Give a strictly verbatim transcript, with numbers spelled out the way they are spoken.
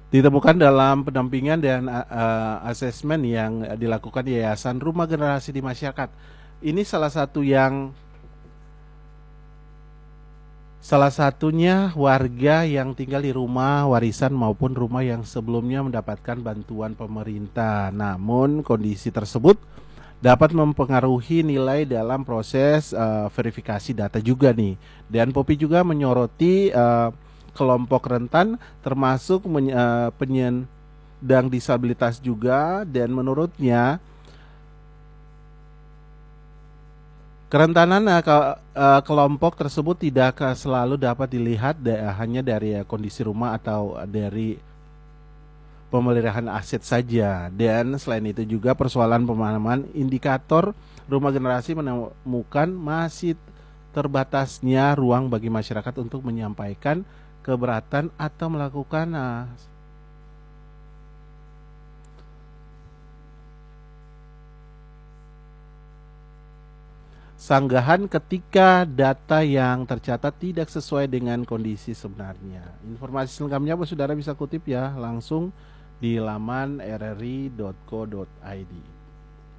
Ditemukan dalam pendampingan dan uh, asesmen yang dilakukan Yayasan Rumah Generasi di Masyarakat. Ini salah satu yang salah satunya warga yang tinggal di rumah warisan maupun rumah yang sebelumnya mendapatkan bantuan pemerintah. Namun kondisi tersebut dapat mempengaruhi nilai dalam proses uh, verifikasi data juga nih. Dan Popi juga menyoroti uh, kelompok rentan termasuk uh, penyandang disabilitas juga, dan menurutnya kerentanan uh, ke, uh, kelompok tersebut tidak uh, selalu dapat dilihat da hanya dari uh, kondisi rumah atau uh, dari pemeliharaan aset saja. Dan selain itu juga persoalan pemahaman indikator rumah generasi menemukan masih terbatasnya ruang bagi masyarakat untuk menyampaikan keberatan atau melakukan uh, sanggahan ketika data yang tercatat tidak sesuai dengan kondisi sebenarnya. Informasi selengkapnya Saudara bisa kutip ya langsung di laman r r i dot co dot i d.